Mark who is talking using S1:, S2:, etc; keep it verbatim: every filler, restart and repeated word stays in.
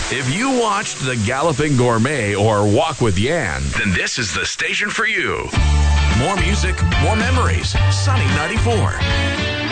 S1: If you watched The Galloping Gourmet or Walk with Yan, then this is the station for you. More music, more memories. Sunny ninety-four.